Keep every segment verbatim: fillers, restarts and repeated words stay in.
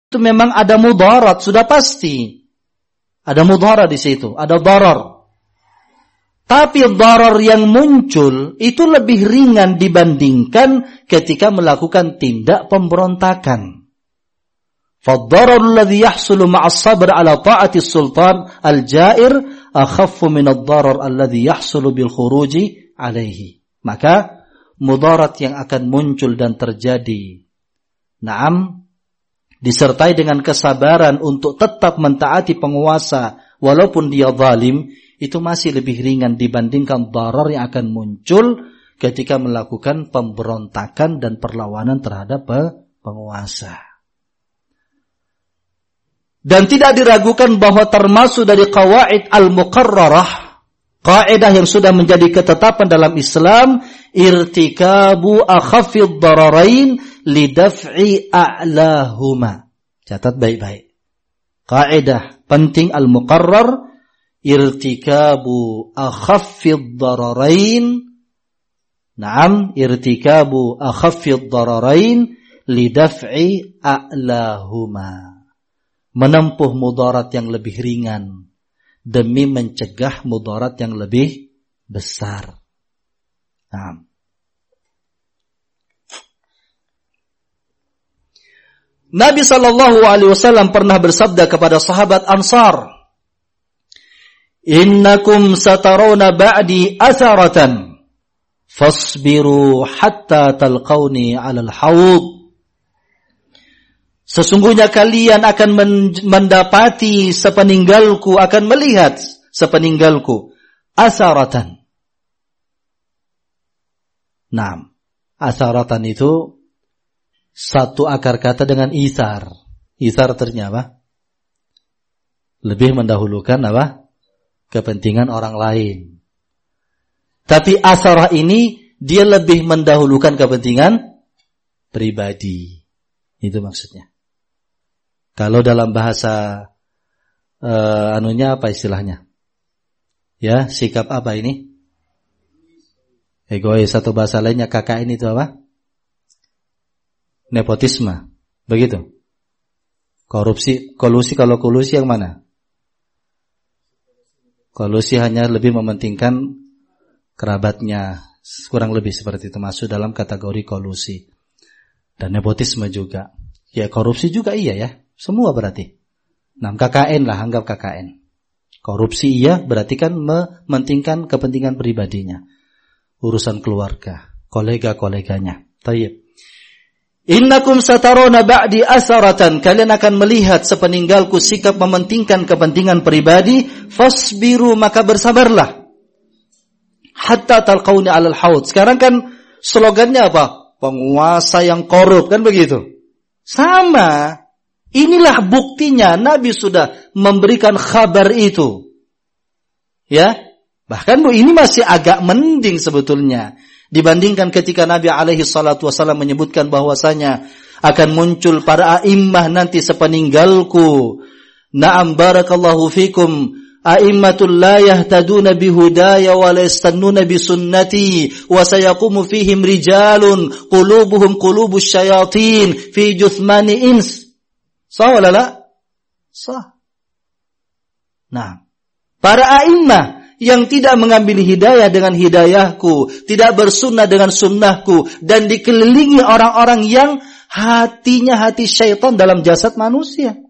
itu memang ada mudarat, sudah pasti. Ada mudarat di situ, ada darar. Tapi darar yang muncul itu lebih ringan dibandingkan ketika melakukan tindak pemberontakan. Fad-darar alladhi yahsulu ma'as sabr ala ta'ati sultan al-ja'ir akhaffu min ad-darar alladhi yahsulu bil khuruji alaihi. Maka mudarat yang akan muncul dan terjadi, na'am, disertai dengan kesabaran untuk tetap mentaati penguasa walaupun dia zalim, itu masih lebih ringan dibandingkan darar yang akan muncul ketika melakukan pemberontakan dan perlawanan terhadap penguasa. Dan tidak diragukan bahwa termasuk dari qawaid al-muqarrarah, kaidah yang sudah menjadi ketetapan dalam Islam, irtikabu akhaffid dararain lidaf'i a'lahuma. Catat baik-baik. Kaidah penting al-muqarrar, irtikabu akhaffid dararain. Naam, irtikabu akhaffid dararain lidaf'i a'lahuma. Menempuh mudarat yang lebih ringan demi mencegah mudarat yang lebih besar. Naam. Nabi sallallahu alaihi wasallam pernah bersabda kepada sahabat Ansar, "Innakum satarawna ba'di atharatan, fasbiru hatta talqauni 'alal haud." Sesungguhnya kalian akan mendapati sepeninggalku, akan melihat sepeninggalku atharatan. Naam, atharatan itu satu akar kata dengan ithar. Ithar artinya apa? Lebih mendahulukan apa? Kepentingan orang lain. Tapi atharah ini dia lebih mendahulukan kepentingan pribadi. Itu maksudnya. Kalau dalam bahasa uh, anunya apa istilahnya? Ya, sikap apa ini? Egois, atau bahasa lainnya K K N itu apa? Nepotisme. Begitu. Korupsi, kolusi, kalau kolusi yang mana? Kolusi hanya lebih mementingkan kerabatnya. Kurang lebih seperti itu, masuk dalam kategori kolusi. Dan nepotisme juga. Ya, korupsi juga iya ya. Semua berarti. Nah, K K N lah, anggap K K N. Korupsi iya, berarti kan mementingkan kepentingan pribadinya. Urusan keluarga, kolega-koleganya. Tayyib. Innakum sataruna ba'di asaratan. Kalian akan melihat sepeninggalku sikap mementingkan kepentingan pribadi. Fasbiru, maka bersabarlah. Hatta talqauni 'alal haud. Sekarang kan slogannya apa? Penguasa yang korup, kan begitu? Sama. Inilah buktinya Nabi sudah memberikan kabar itu. Ya. Bahkan bu, ini masih agak mending sebetulnya dibandingkan ketika Nabi alaihi salatu wasallam menyebutkan bahwasanya akan muncul para a'immah nanti sepeninggalku. Na'am barakallahu fikum. A'immatul la yahtaduna bihudaya wa la yastannuna bisunnati wa sayaqumu fihim rijalun qulubuhum qulubus syayatin fi juthmani ins. Sah wala la? Sah. Nah, para a'immah yang tidak mengambil hidayah dengan hidayahku, tidak bersunnah dengan sunnahku, dan dikelilingi orang-orang yang hatinya hati syaitan dalam jasad manusia.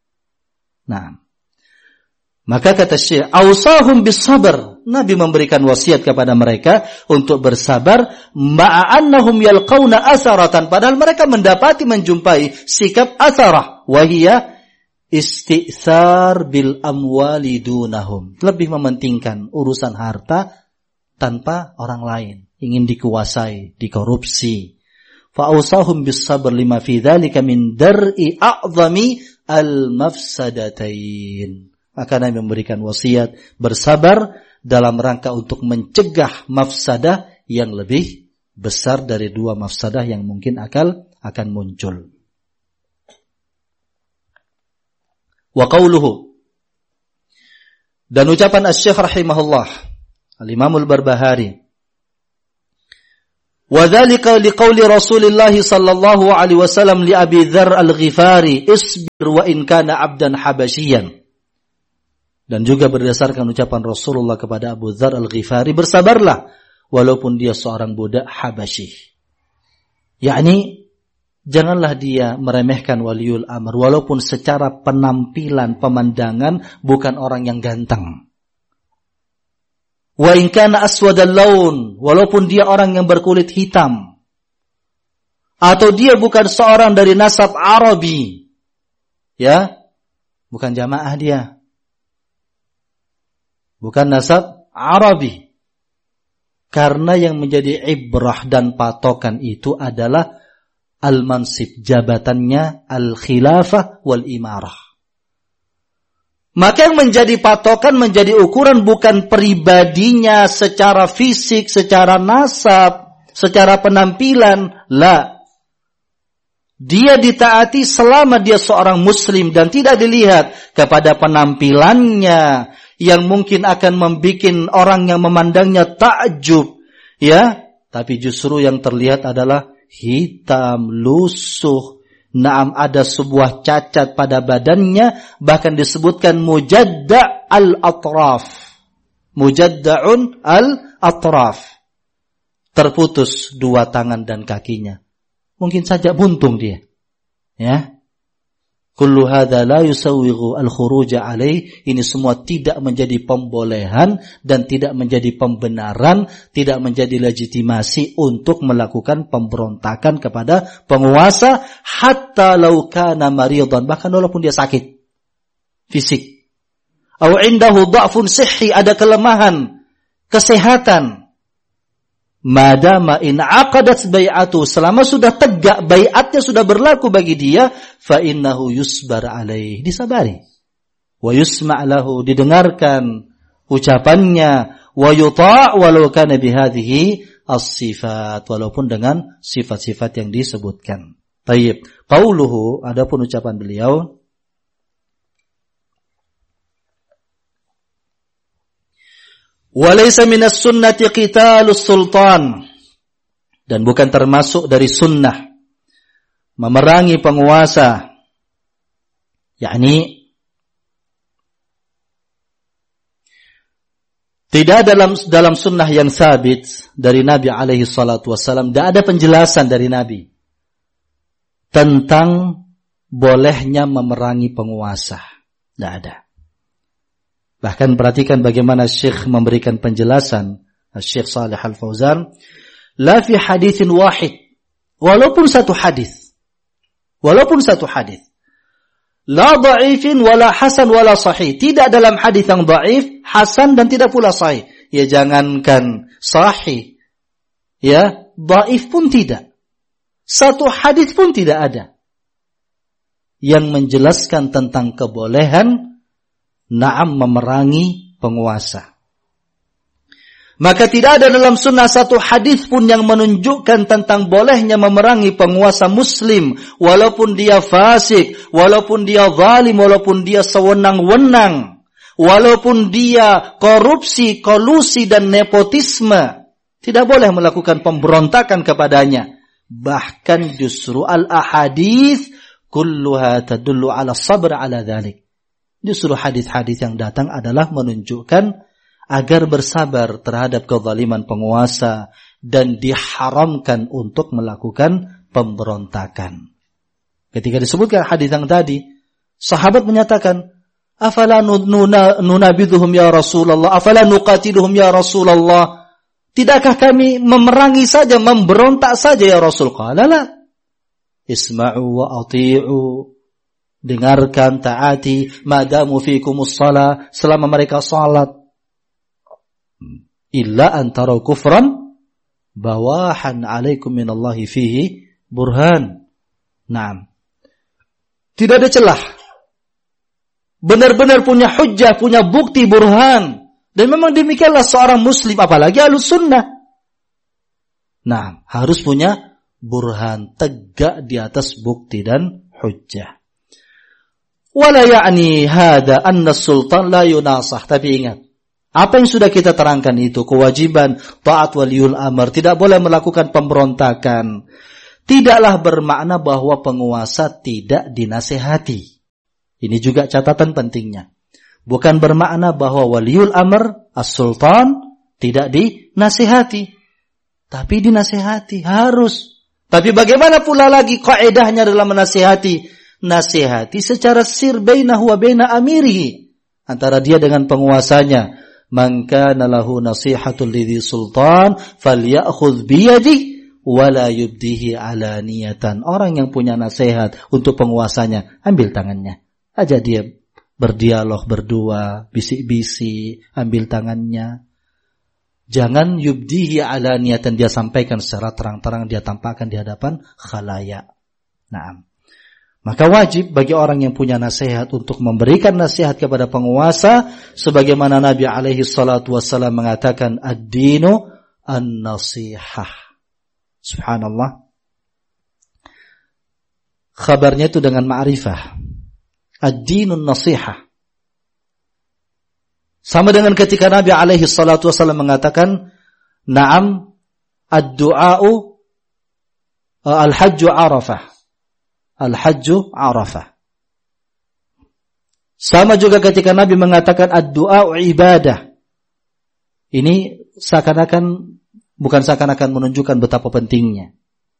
Nah, maka kata Syekh, awsahum bis-sabr. Nabi memberikan wasiat kepada mereka untuk bersabar, ma'annahum yalqauna asaratan, padahal mereka mendapati menjumpai sikap asarah, wa hiya istithar bil amwali dunahum. Lebih mementingkan urusan harta tanpa orang lain, ingin dikuasai, dikorupsi. Fa awsahum bis-sabr lima fi dzalika min dar'i a'zami al-mafsadatain. Maka Nabi memberikan wasiat bersabar dalam rangka untuk mencegah mafsadah yang lebih besar dari dua mafsadah yang mungkin akal akan muncul. Wa qauluhu, dan ucapan Asy-Syaikh rahimahullah Al-Imam Al-Barbahari, Wa dzalika liqauli Rasulillah sallallahu alaihi wasallam li Abi Dzar Al-Ghifari, isbir wa in kana 'abdan habasyian. Dan juga berdasarkan ucapan Rasulullah kepada Abu Dzar Al-Ghifari, bersabarlah walaupun dia seorang budak Habasyi. Yakni janganlah dia meremehkan waliul amr walaupun secara penampilan, pemandangan bukan orang yang ganteng. Wa in kana aswadal laun, walaupun dia orang yang berkulit hitam. Atau dia bukan seorang dari nasab Arabi. Ya, bukan jamaah dia. Bukan nasab Arabi. Karena yang menjadi ibrah dan patokan itu adalah al-mansib, jabatannya, al-khilafah wal imarah. Maka yang menjadi patokan, menjadi ukuran bukan pribadinya secara fisik, secara nasab, secara penampilan. La. Dia ditaati selama dia seorang muslim dan tidak dilihat kepada penampilannya yang mungkin akan membuat orang yang memandangnya takjub. Ya, tapi justru yang terlihat adalah hitam, lusuh. Naam, ada sebuah cacat pada badannya, bahkan disebutkan mujadda' al-atraf. Mujadda'un al-atraf. Terputus dua tangan dan kakinya. Mungkin saja buntung dia. Ya. Kullu hadza la yusawwighu al-khuruja alaih. Ini semua tidak menjadi pembolehan dan tidak menjadi pembenaran, tidak menjadi legitimasi untuk melakukan pemberontakan kepada penguasa hatta law kana maridan, bahkan walaupun dia sakit fisik. Aw indahu dha'fun sihhi, ada kelemahan kesehatan. Madama in aqadat bai'atu, selama sudah tegak bai'atnya, sudah berlaku bagi dia, fa innahu yusbar alaih, disabari. Wa yusma' lahu, didengarkan ucapannya, wa yuta' walau kana bihadhihi as-sifat, walaupun dengan sifat-sifat yang disebutkan. Tayyib. Qauluhu, adapun ucapan beliau, walaysa minas sunnati qitalus sultan, dan bukan termasuk dari sunnah memerangi penguasa. Yakni tidak dalam dalam sunnah yang sabit dari Nabi alaihi salatu wassalam, tidak ada penjelasan dari Nabi tentang bolehnya memerangi penguasa. Tidak ada. Bahkan perhatikan bagaimana Syekh memberikan penjelasan, Syekh Shalih Al-Fauzan, la fi haditsin wahid, walaupun satu hadis, walaupun satu hadis, la dha'ifin wala hasan wala sahih, tidak dalam hadis yang dhaif, hasan dan tidak pula sahih. Ya jangankan sahih, ya dhaif pun tidak. Satu hadis pun tidak ada yang menjelaskan tentang kebolehan na'am memerangi penguasa. Maka tidak ada dalam sunnah satu hadis pun yang menunjukkan tentang bolehnya memerangi penguasa muslim, walaupun dia fasik, walaupun dia zalim, walaupun dia sewenang-wenang, walaupun dia korupsi, kolusi dan nepotisme. Tidak boleh melakukan pemberontakan kepadanya. Bahkan justru al-ahadits kulluha tadullu ala sabr ala dhalik. Justru hadis-hadis yang datang adalah menunjukkan agar bersabar terhadap kezaliman penguasa dan diharamkan untuk melakukan pemberontakan. Ketika disebutkan hadis yang tadi, sahabat menyatakan, "Afala nunabidhuhum ya Rasulullah, afala nuqatiluhum ya Rasulullah?" Tidakkah kami memerangi saja, memberontak saja ya Rasul? Qala la. Isma'u wa ati'u. Dengarkan, taati, madamu fikumus shalah, selama mereka salat. Illa antara kufran bawahan alaikum minallahi fihi burhan. Naam. Tidak ada celah. Benar-benar punya hujjah, punya bukti burhan. Dan memang demikianlah seorang muslim, apalagi ahlus sunnah. Nah, harus punya burhan, tegak di atas bukti dan hujjah. Wala ya'ni hadha anna sultan la yunasah. Tapi ingat, Apa yang sudah kita terangkan itu, kewajiban taat waliul amr, tidak boleh melakukan pemberontakan. Tidaklah bermakna bahwa penguasa tidak dinasehati. Ini juga catatan pentingnya. Bukan bermakna bahwa waliul amr, as-sultan, tidak dinasehati. Tapi dinasehati, harus. Tapi bagaimana pula lagi kaidahnya dalam menasehati? Nasihati secara sir bainahu wa baina amirihi, antara dia dengan penguasanya. Man kana lahu nasihatul lidhi sultan falyakhudh biyadi wa la yubdihi alaniyatan. Orang yang punya nasihat untuk penguasanya, ambil tangannya. Ajak dia berdialog berdua, bisik-bisik, ambil tangannya. Jangan yubdihi alaniyatan, dia sampaikan secara terang-terang, dia tampakkan di hadapan khalayak. Naam. Maka wajib bagi orang yang punya nasihat untuk memberikan nasihat kepada penguasa, sebagaimana Nabi alaihi salatu wassalam mengatakan, ad-dinu an-nasihah. Subhanallah. Khabarnya itu dengan ma'rifah. Ad-dinun nasihah. Sama dengan ketika Nabi alaihi salatu wassalam mengatakan, na'am ad-du'a'u al-hajju arafah. Al-hajju arafah. Sama juga ketika Nabi mengatakan ad-du'a'u ibadah. Ini seakan-akan, bukan seakan-akan menunjukkan betapa pentingnya.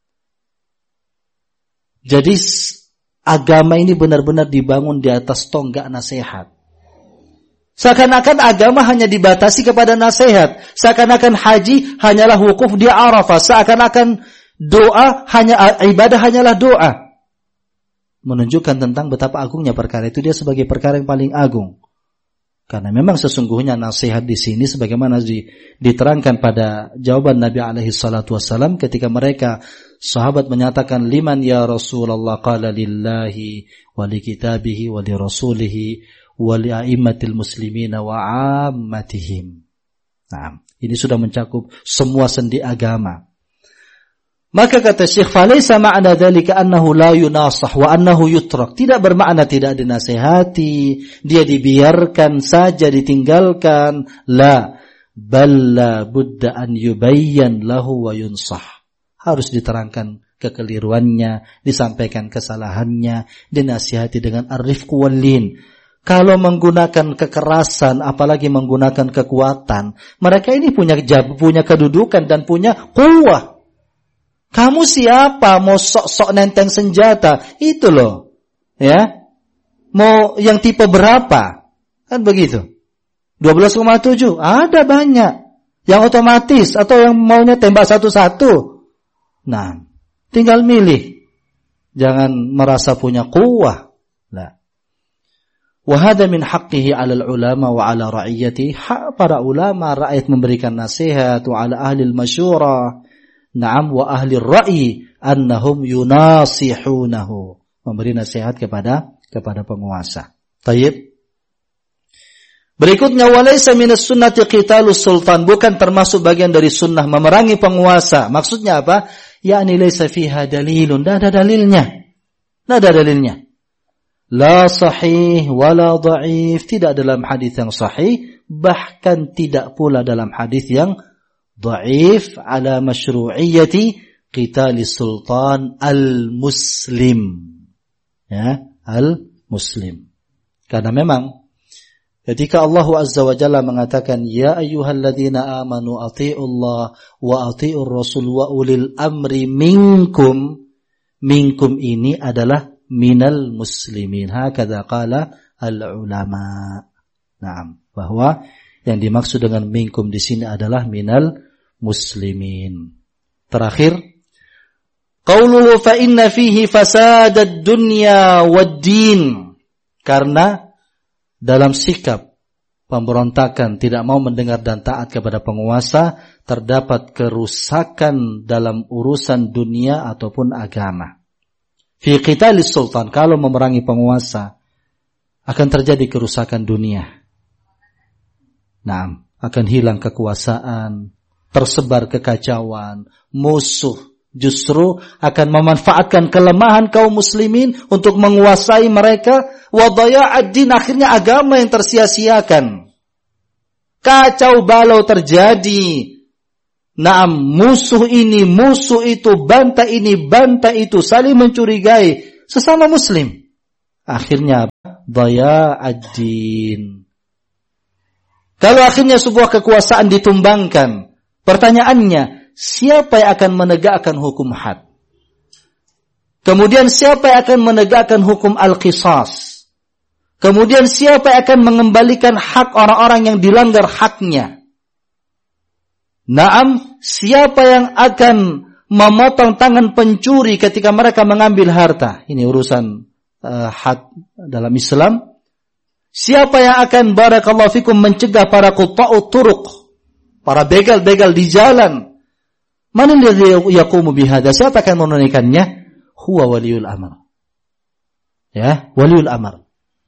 Jadi agama ini benar-benar dibangun di atas tonggak nasihat. Seakan-akan agama hanya dibatasi kepada nasihat. Seakan-akan haji hanyalah wukuf di Arafah. Seakan-akan doa hanya ibadah hanyalah doa. Menunjukkan tentang betapa agungnya perkara itu, dia sebagai perkara yang paling agung. Karena memang sesungguhnya nasihat di sini sebagaimana di, diterangkan pada jawaban Nabi alaihi salatu wassalam ketika mereka sahabat menyatakan, liman ya Rasulullah, qala lillahi wa li kitabihi wa li rasulihi wa li a'immatil muslimina wa ammatihim. Nah, ini sudah mencakup semua sendi agama. Maka kata Syekh, falaysa ma'na dzalika annahu la yunasah wa annahu yutrak. Tidak bermakna tidak dinasihati, dia dibiarkan saja, ditinggalkan. La, bal la budda an yubayyan lahu wa yunsah. Harus diterangkan kekeliruannya, disampaikan kesalahannya, dinasihati dengan ar-rifq wal lin. Kalau menggunakan kekerasan, apalagi menggunakan kekuatan, mereka ini punya punya kedudukan dan punya quwwah. Kamu siapa? Mau sok-sok nenteng senjata? Itu loh. Ya. Mau yang tipe berapa? Kan begitu. dua belas koma tujuh. Ada banyak. Yang otomatis atau yang maunya tembak satu-satu. Nah, tinggal milih. Jangan merasa punya kuwah. Nah. Wa hadha min haqqihi 'alal ulama wa 'ala ra'iyati. Hak para ulama, rakyat memberikan nasihat, wa 'ala ahli al-masyurah. Na'am wa ahli ar-ra'yi annahum yunasihunahu, memberi nasihat kepada kepada penguasa. Tayyib. Berikutnya, walaysa minas sunnati qitalus sultan, bukan termasuk bagian dari sunnah memerangi penguasa. Maksudnya apa? Yakni laysa fiha dalilun, tidak ada dalilnya. Tidak ada dalilnya. La sahih wala dha'if, tidak dalam hadis yang sahih, bahkan tidak pula dalam hadis yang dhaif ala masyru'iyyati qitali sultan al-muslim. Ya, al-muslim. Karena memang ketika Allah Azza wa Jalla mengatakan, ya ayyuhalladzina amanu athi'ullah wa athi'ur rasul wa ulil amri minkum, minkum ini adalah minal muslimin. Hakadha qala al-ulama. Naam, bahwa yang dimaksud dengan minkum di sini adalah minal muslimin. Terakhir, qauluhu fa inna fihi fasadad dunya wad-din. Karena dalam sikap pemberontakan, tidak mau mendengar dan taat kepada penguasa, terdapat kerusakan dalam urusan dunia ataupun agama. Fi qitalis sultan, kalau memerangi penguasa akan terjadi kerusakan dunia. Nah, akan hilang kekuasaan, tersebar kekacauan, musuh justru akan memanfaatkan kelemahan kaum muslimin untuk menguasai mereka, wa dhaya'ad din, akhirnya agama yang tersia-siakan. kacau balau terjadi. Naam, musuh ini, musuh itu, bantah ini, bantah itu, saling mencurigai sesama muslim. Akhirnya daya ad-din. Kalau akhirnya sebuah kekuasaan ditumbangkan, pertanyaannya, siapa yang akan menegakkan hukum had? Kemudian siapa yang akan menegakkan hukum al-qisas? Kemudian siapa yang akan mengembalikan hak orang-orang yang dilanggar haknya? Naam, siapa yang akan memotong tangan pencuri ketika mereka mengambil harta? Ini urusan uh, had dalam Islam. Siapa yang akan barakallahu fikum mencegah para qutta'ut turuq, para begal-begal di jalan? Man alladhi yaqumu bihadza? Siapa akan menunaikannya? Huwa waliul amr. Ya, waliul amr.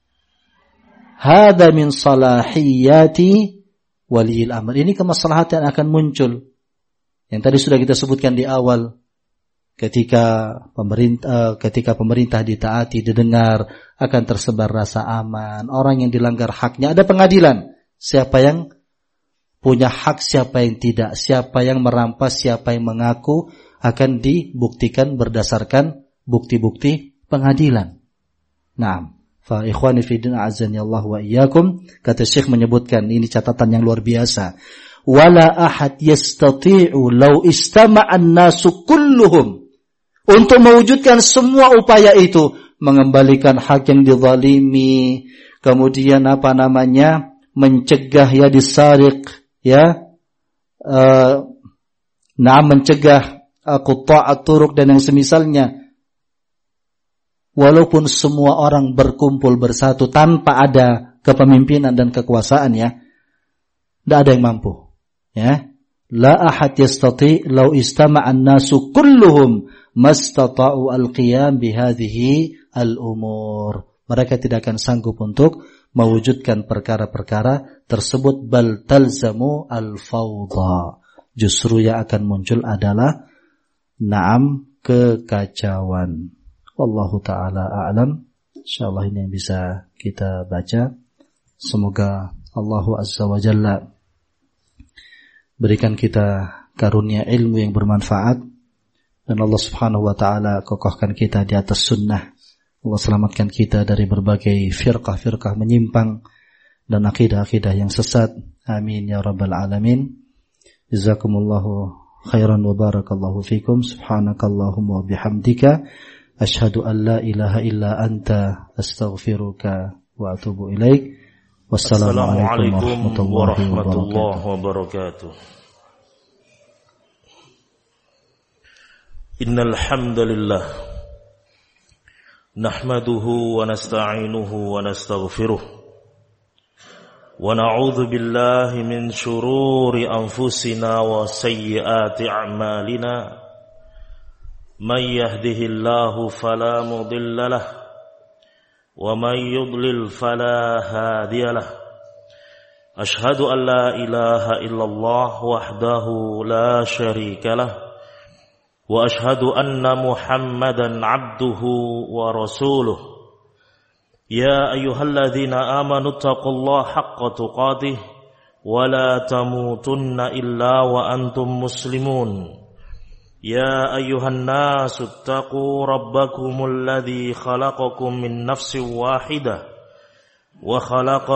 Hada min salahiyati waliul amr. Ini kemaslahatan akan muncul. Yang tadi sudah kita sebutkan di awal. Ketika pemerintah ketika pemerintah ditaati, didengar, akan tersebar rasa aman. Orang yang dilanggar haknya, ada pengadilan. Siapa yang punya hak, siapa yang tidak, siapa yang merampas, siapa yang mengaku, akan dibuktikan berdasarkan bukti-bukti pengadilan. Naam. Fa ikhwani fi din azani Allah wa iyyakum, kata Syekh menyebutkan, ini catatan yang luar biasa. Wala ahad yastati'u law istama'an nasu kulluhum, untuk mewujudkan semua upaya itu, mengembalikan hak yang dizalimi, kemudian apa namanya, mencegah ya disariq, ya, uh, nah mencegah qutta'at turuq dan yang semisalnya. Walaupun semua orang berkumpul bersatu tanpa ada kepemimpinan dan kekuasaan, ya, tidak ada yang mampu. Ya, la ahad yastati law istama'an nasu kulluhum mastata'u al-qiyam bihadhihi al-umur. Mereka tidak akan sanggup untuk mewujudkan perkara-perkara tersebut. Bal talzamu al-fawdha. Justru yang akan muncul adalah naam, kekacauan. Wallahu ta'ala a'lam. InsyaAllah ini yang bisa kita baca. Semoga Allah Azza wa Jalla berikan kita karunia ilmu yang bermanfaat, dan Allah Subhanahu wa ta'ala kokohkan kita di atas sunnah. Allah selamatkan kita dari berbagai firqah-firqah menyimpang dan akidah-akidah yang sesat. Amin ya rabbal alamin. Jazakumullahu khairan wa barakallahu fikum. Subhanakallahumma wa bihamdika asyhadu an la ilaha illa anta astaghfiruka wa atubu ilaik. Wassalamualaikum warahmatullahi wabarakatuh. Innal hamdalillah nahmaduhu wa nasta'inuhu wa nastaghfiruh wa na'udzu billahi min shururi anfusina wa sayyiati a'malina. May yahdihillahu fala mudilla lahu wa may yudlil fala hadiya lahu. Ashhadu an la ilaha illallah wahdahu la syarika lahu wa ashhadu anna Muhammadan abduhu wa rasuluh. Ya ayyuhalladzina amanu taqullaha haqqa tuqatih wa la tamutunna illa wa antum muslimun. Ya ayyuhan nasu ittaqu rabbakumul ladzi khalaqakum min nafsin wahidah wa khalaqa